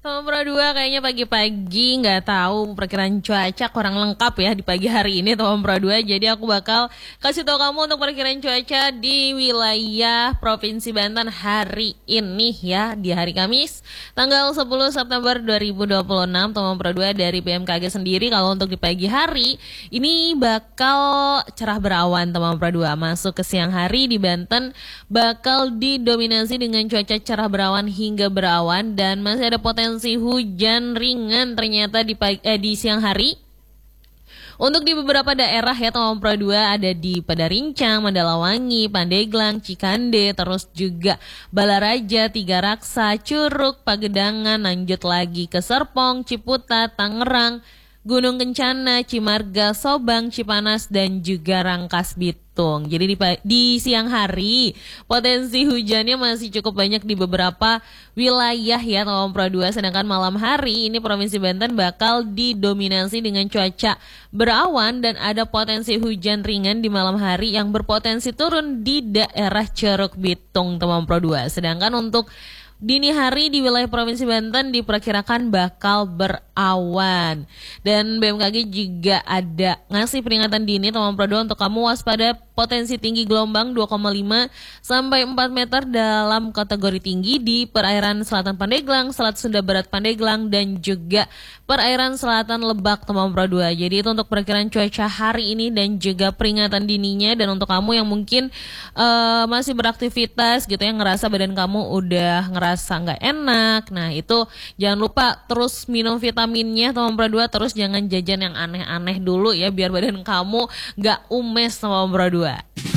Sama Pro 2 kayaknya pagi-pagi nggak tahu perkiraan cuaca kurang lengkap ya di pagi hari ini Teman Pro 2. Jadi aku bakal kasih tahu kamu untuk perkiraan cuaca di wilayah Provinsi Banten hari ini ya, di hari Kamis tanggal 10 September 2026 Teman Pro 2 dari BMKG sendiri. Kalau untuk di pagi hari ini bakal cerah berawan Teman Pro 2. Masuk ke siang hari di Banten bakal didominasi dengan cuaca cerah berawan hingga berawan dan masih ada potensi hujan ringan ternyata di siang hari. Untuk di beberapa daerah ya Teman Pro 2 ada di Padarincang, Mandalawangi, Pandeglang, Cikande, terus juga Balaraja, Tiga Raksa, Curug, Pagedangan, lanjut lagi ke Serpong, Ciputat, Tangerang, Gunung Kencana, Cimarga, Sobang, Cipanas, dan juga Rangkas Bitung. Jadi di siang hari potensi hujannya masih cukup banyak di beberapa wilayah ya Teman Pro 2. Sedangkan malam hari ini Provinsi Banten bakal didominasi dengan cuaca berawan dan ada potensi hujan ringan di malam hari yang berpotensi turun di daerah Curug Bitung Teman Pro 2. Sedangkan untuk dini hari di wilayah Provinsi Banten diperkirakan bakal berawan. Dan BMKG juga ada ngasih peringatan dini Teman Pro 2 untuk kamu waspada potensi tinggi gelombang 2,5 sampai 4 meter dalam kategori tinggi di perairan selatan Pandeglang, Selat Sunda Barat Pandeglang, dan juga perairan selatan Lebak Teman Pro 2. Jadi itu untuk perkiraan cuaca hari ini dan juga peringatan dininya. Dan untuk kamu yang mungkin masih beraktivitas gitu ya, ngerasa badan kamu udah ngerasa nggak enak, nah itu jangan lupa terus minum vitaminnya Teman Pro 2. Terus jangan jajan yang aneh-aneh dulu ya biar badan kamu nggak umes Teman Pro 2.